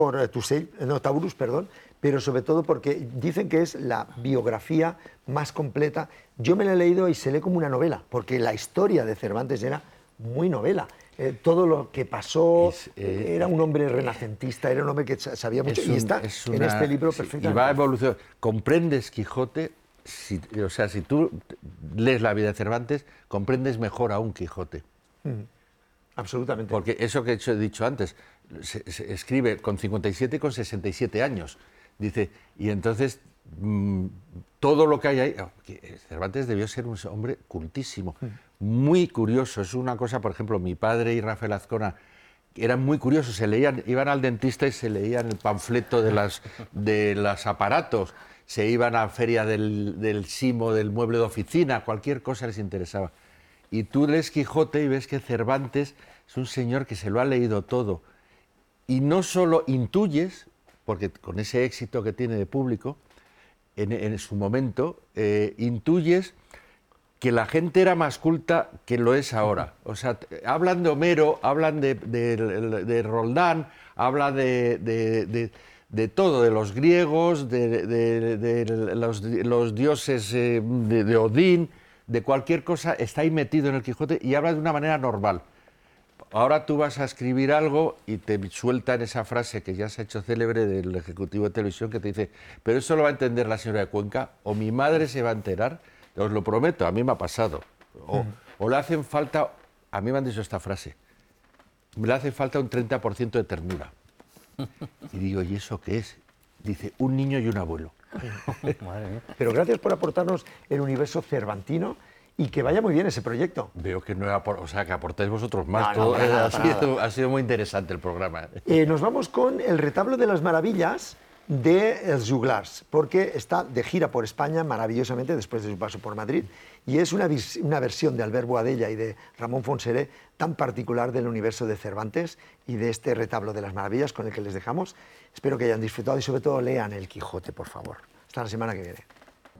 por Taurus, perdón, pero sobre todo porque dicen que es la biografía más completa. Yo me la he leído y se lee como una novela, porque la historia de Cervantes era muy novela. Todo lo que pasó, era un hombre renacentista, era un hombre que sabía mucho, y está en este libro perfectamente. Y va a evolucionar. Comprendes Quijote, si tú lees la vida de Cervantes, comprendes mejor aún Quijote. Absolutamente. Porque eso que he dicho antes, se escribe con 57 y con 67 años. Dice, y entonces todo lo que hay ahí... Cervantes debió ser un hombre cultísimo, muy curioso. Es una cosa, por ejemplo, mi padre y Rafael Azcona eran muy curiosos, iban al dentista y se leían el panfleto de los aparatos, se iban a la feria del Simo, del mueble de oficina, cualquier cosa les interesaba. Y tú lees Quijote y ves que Cervantes es un señor que se lo ha leído todo. Y no solo intuyes, porque con ese éxito que tiene de público, en su momento, intuyes que la gente era más culta que lo es ahora. O sea, hablan de Homero, hablan de Roldán, hablan de todo, de los griegos, de los dioses de Odín, de cualquier cosa, está ahí metido en el Quijote y habla de una manera normal. Ahora tú vas a escribir algo y te sueltan esa frase que ya se ha hecho célebre del ejecutivo de televisión que te dice, pero eso lo va a entender la señora de Cuenca, o mi madre se va a enterar, os lo prometo, a mí me ha pasado. O le hacen falta, a mí me han dicho esta frase, le hace falta un 30% de ternura. Y digo, ¿y eso qué es? Dice, un niño y un abuelo. Madre mía. Pero gracias por aportarnos el universo cervantino y que vaya muy bien ese proyecto. Veo que que aportáis vosotros más. No, Ha sido muy interesante el programa. Nos vamos con el retablo de las maravillas de Els Joglars, porque está de gira por España maravillosamente después de su paso por Madrid, y es una versión de Albert Boadella y de Ramón Fonseré tan particular del universo de Cervantes y de este retablo de las maravillas con el que les dejamos. Espero que hayan disfrutado y sobre todo lean El Quijote, por favor. Hasta la semana que viene.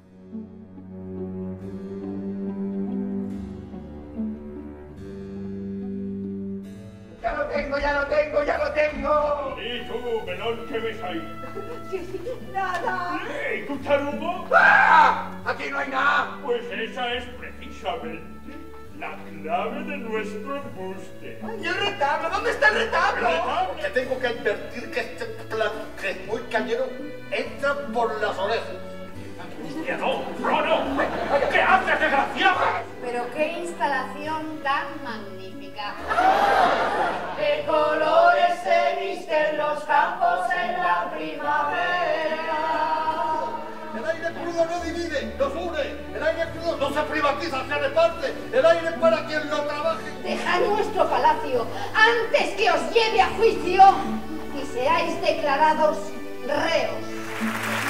¡Ya lo tengo, ya lo tengo, ya lo tengo! ¿Y tú, melón, qué ves ahí? Sí, nada. ¿Y tu tarugo? ¡Ah! ¡Aquí no hay nada! Pues esa es precisamente la clave de nuestro embuste. ¿Y el retablo? ¿Dónde está el retablo? ¿Retablo? Te tengo que advertir que este plan, que es muy cañero, entra por las orejas. ¡Hostia, no! ¿Qué haces, desgraciado? Pero qué instalación tan magnífica. ¡De colores se visten los campos en la primavera! El aire crudo no divide, nos une. El aire crudo no se privatiza, se reparte. El aire para quien lo trabaje. Dejad nuestro palacio antes que os lleve a juicio y seáis declarados reos.